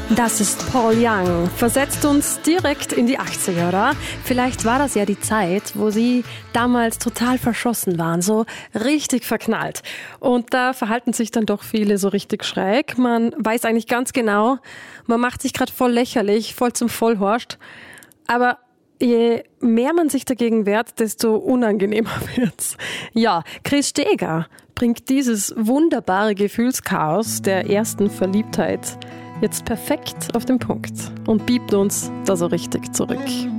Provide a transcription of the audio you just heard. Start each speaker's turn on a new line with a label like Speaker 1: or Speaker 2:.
Speaker 1: Das ist Paul Young. Versetzt uns direkt in die 80er, oder? Vielleicht war das ja die Zeit, wo sie damals total verschossen waren, so richtig verknallt. Und da verhalten sich dann doch viele so richtig schräg. Man weiß eigentlich ganz genau, man macht sich gerade voll lächerlich, voll zum Vollhorst. Aber je mehr man sich dagegen wehrt, desto unangenehmer wird's. Ja, Chris Steger bringt dieses wunderbare Gefühlschaos der ersten Verliebtheit jetzt perfekt auf den Punkt und biebt uns da so richtig zurück.